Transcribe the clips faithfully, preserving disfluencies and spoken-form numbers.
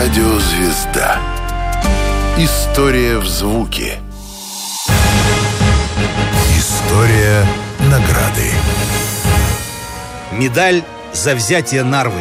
Радиозвезда. История в звуке. История награды. Медаль за взятие Нарвы.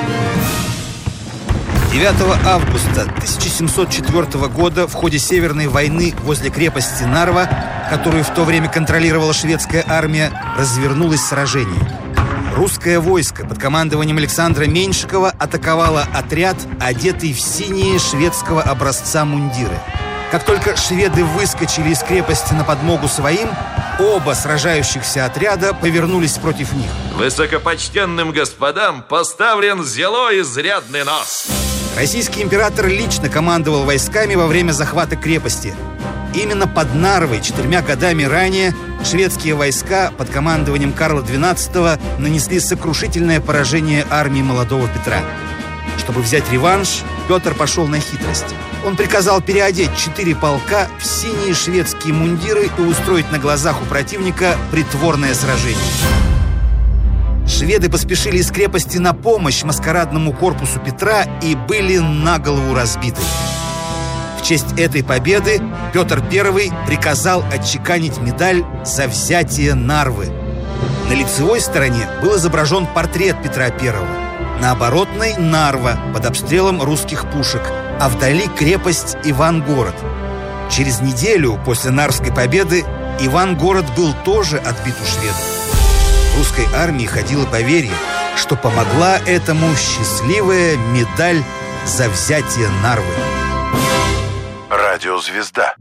девятого августа тысяча семьсот четвёртого года в ходе Северной войны возле крепости Нарва, которую в то время контролировала шведская армия, развернулось сражение. Русское войско под командованием Александра Меньшикова атаковало отряд, одетый в синие шведского образца мундиры. Как только шведы выскочили из крепости на подмогу своим, оба сражающихся отряда повернулись против них. Высокопочтенным господам поставлен зело изрядный нос. Российский император лично командовал войсками во время захвата крепости. Именно под Нарвой четырьмя годами ранее шведские войска под командованием Карла двенадцатого нанесли сокрушительное поражение армии молодого Петра. Чтобы взять реванш, Петр пошел на хитрость. Он приказал переодеть четыре полка в синие шведские мундиры и устроить на глазах у противника притворное сражение. Шведы поспешили из крепости на помощь маскарадному корпусу Петра и были на голову разбиты. В честь этой победы Петр Первый приказал отчеканить медаль за взятие Нарвы. На лицевой стороне был изображен портрет Петра Первого, на оборотной — Нарва под обстрелом русских пушек, а вдали крепость Ивангород. Через неделю после Нарвской победы Ивангород был тоже отбит у шведов. В русской армии ходило поверье, что помогла этому счастливая медаль за взятие Нарвы. Радиозвезда.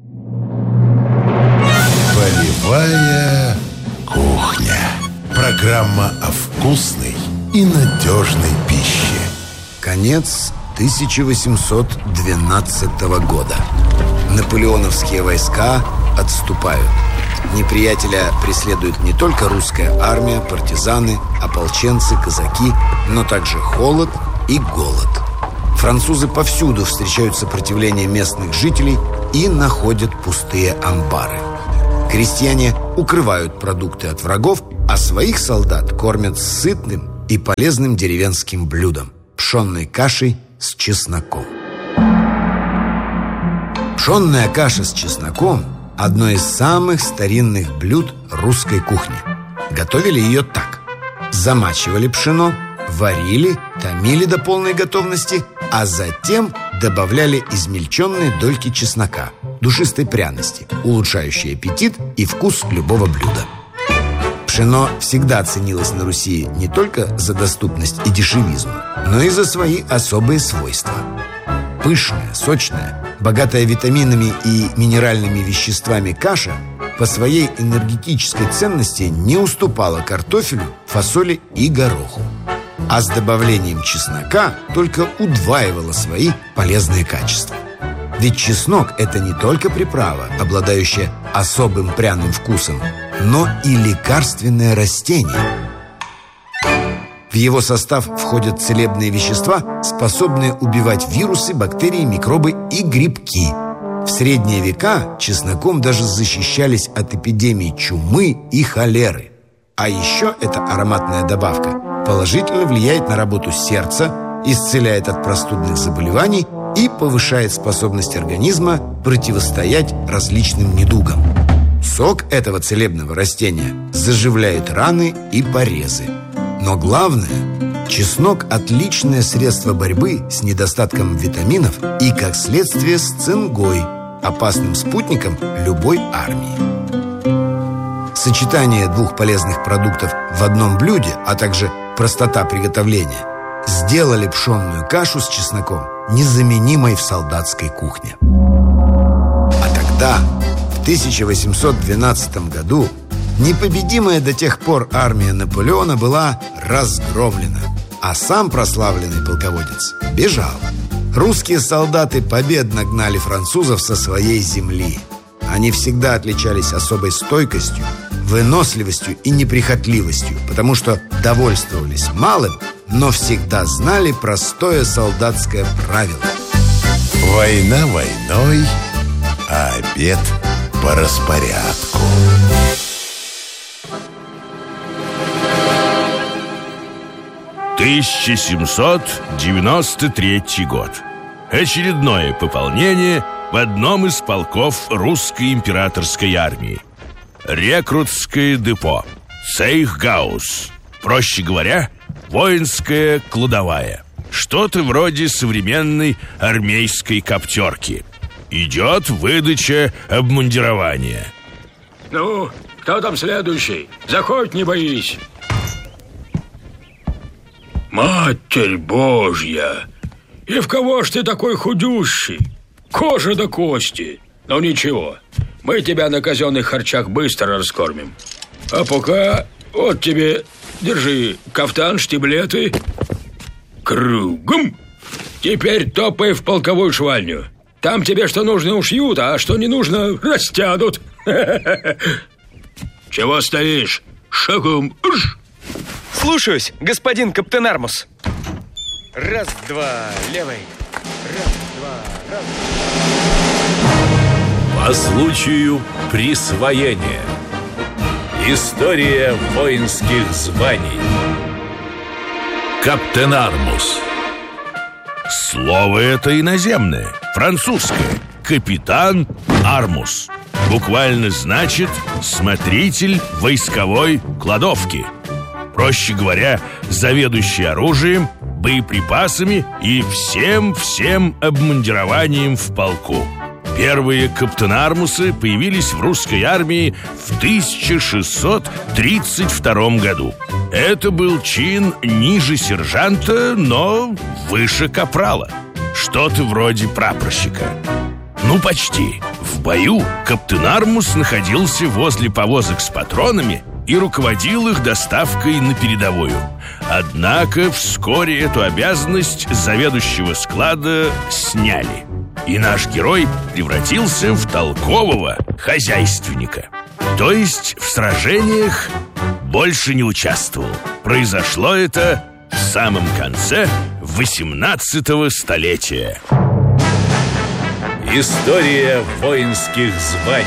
Полевая кухня. Программа о вкусной и надежной пище. Конец тысяча восемьсот двенадцатого года. Наполеоновские войска отступают. Неприятеля преследует не только русская армия, партизаны, ополченцы, казаки, но также холод и голод. Французы повсюду встречают сопротивление местных жителей и находят пустые амбары. Крестьяне укрывают продукты от врагов, а своих солдат кормят сытным и полезным деревенским блюдом – пшенной кашей с чесноком. Пшенная каша с чесноком – одно из самых старинных блюд русской кухни. Готовили ее так: замачивали пшено, варили, томили до полной готовности, а затем добавляли измельченные дольки чеснока, душистой пряности, улучшающей аппетит и вкус любого блюда. Пшено всегда ценилось на Руси не только за доступность и дешевизну, но и за свои особые свойства. Пышная, сочная, богатая витаминами и минеральными веществами каша по своей энергетической ценности не уступала картофелю, фасоли и гороху. А с добавлением чеснока только удваивала свои полезные качества. Ведь чеснок – это не только приправа, обладающая особым пряным вкусом, но и лекарственное растение. В его состав входят целебные вещества, способные убивать вирусы, бактерии, микробы и грибки. В средние века чесноком даже защищались от эпидемий чумы и холеры. А еще эта ароматная добавка положительно влияет на работу сердца, исцеляет от простудных заболеваний и повышает способность организма противостоять различным недугам. Сок этого целебного растения заживляет раны и порезы. Но главное, чеснок – отличное средство борьбы с недостатком витаминов и, как следствие, с цингой, опасным спутником любой армии. Сочетание двух полезных продуктов в одном блюде, а также простота приготовления сделали пшенную кашу с чесноком незаменимой в солдатской кухне. А тогда, в тысяча восемьсот двенадцатом году, непобедимая до тех пор армия Наполеона была разгромлена, а сам прославленный полководец бежал. Русские солдаты победно гнали французов со своей земли. Они всегда отличались особой стойкостью, выносливостью и неприхотливостью, потому что довольствовались малым, но всегда знали простое солдатское правило. Война войной, а обед по распорядку. тысяча семьсот девяносто третий год. очередное пополнение в одном из полков русской императорской армии. Рекрутское депо, Сейхгаус. Проще говоря, воинская кладовая. Что-то вроде современной армейской коптерки. Идет выдача обмундирования. Ну, кто там следующий? Заходь, не боись. Матерь Божья! И в кого ж ты такой худющий? Кожа до кости. Ну ничего, мы тебя на казенных харчах быстро раскормим. А пока вот тебе, держи кафтан, штиблеты. Кругом. Теперь топай в полковую швальню. Там тебе что нужно ушьют, а что не нужно растянут. Чего стоишь? Шагом. Слушаюсь, господин капитан Армус. Раз, два, левой. Раз, два, раз. По случаю присвоения. История воинских званий. Каптен Армус. Слово это иноземное, французское. Капитан Армус. Буквально значит «смотритель войсковой кладовки». Проще говоря, заведующий оружием, боеприпасами и всем-всем обмундированием в полку. Первые каптенармусы появились в русской армии в тысяча шестьсот тридцать втором году. Это был чин ниже сержанта, но выше капрала. Что-то вроде прапорщика. Ну, почти. В бою каптенармус находился возле повозок с патронами и руководил их доставкой на передовую. Однако вскоре эту обязанность заведующего склада сняли. И наш герой превратился в толкового хозяйственника. То есть в сражениях больше не участвовал. Произошло это в самом конце восемнадцатого столетия. История воинских званий.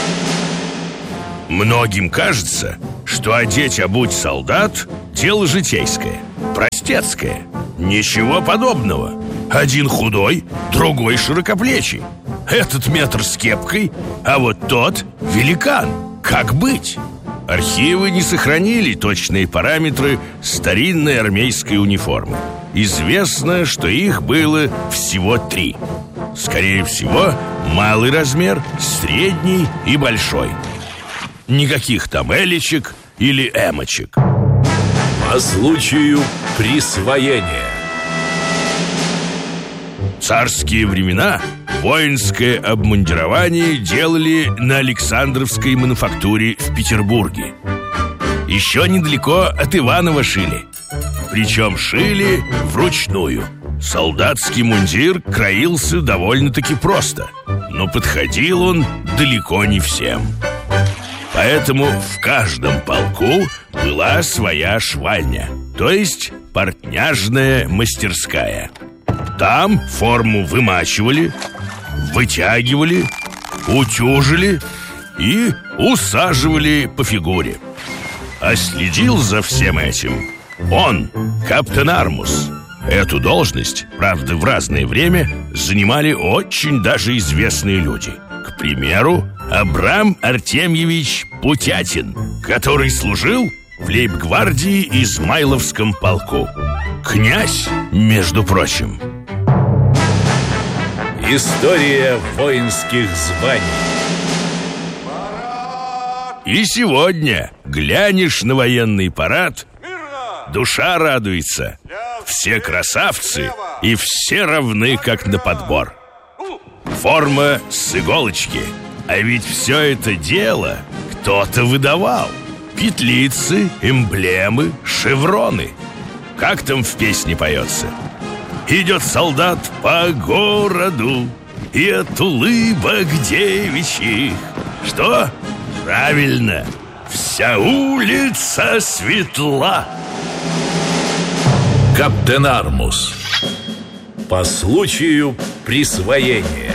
Многим кажется, что одеть-обуть солдат – дело житейское, простецкое. Ничего подобного. Один худой, другой широкоплечий. Этот метр с кепкой, а вот тот великан. Как быть? Архивы не сохранили точные параметры старинной армейской униформы. Известно, что их было всего три. Скорее всего, малый размер, средний и большой. Никаких там элечек или эмочек. По случаю присвоения. В царские времена воинское обмундирование делали на Александровской мануфактуре в Петербурге. Еще недалеко от Иванова шили. Причем шили вручную. Солдатский мундир краился довольно-таки просто, но подходил он далеко не всем. Поэтому в каждом полку была своя швальня, то есть портняжная мастерская. Там форму вымачивали, вытягивали, утюжили и усаживали по фигуре. А следил за всем этим он, каптен Армус. Эту должность, правда, в разное время занимали очень даже известные люди. К примеру, Абрам Артемьевич Путятин, который служил в лейб-гвардии Измайловском полку. Князь, между прочим. История воинских званий. И сегодня глянешь на военный парад, душа радуется. Все красавцы и все равны, как на подбор. Форма с иголочки. А ведь все это дело кто-то выдавал. Петлицы, эмблемы, шевроны. Как там в песне поется? Идет солдат по городу, и от улыбок девичьих. Что? Правильно, вся улица светла. Каптен Армус. По случаю присвоения.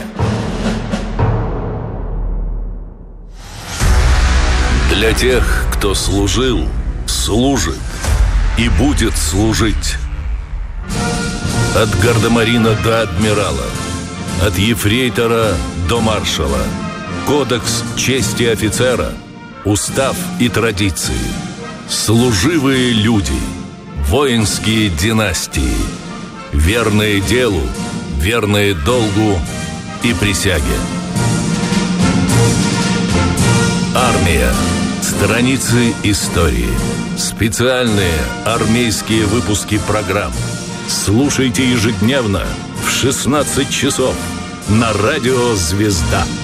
Для тех, кто служил, служит и будет служить. От гардемарина до адмирала. От ефрейтора до маршала. Кодекс чести офицера. Устав и традиции. Служивые люди. Воинские династии. Верные делу, верные долгу и присяге. Армия. Страницы истории. Специальные армейские выпуски программ. Слушайте ежедневно в шестнадцать часов на радио «Звезда».